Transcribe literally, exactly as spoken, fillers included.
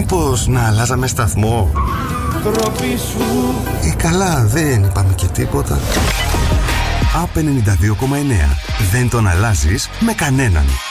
Μήπως να αλλάζαμε σταθμό? Τροπή σου. Ε, καλά, δεν είπαμε και τίποτα. Απ ενενήντα δύο κόμμα εννέα. Δεν τον αλλάζεις με κανέναν.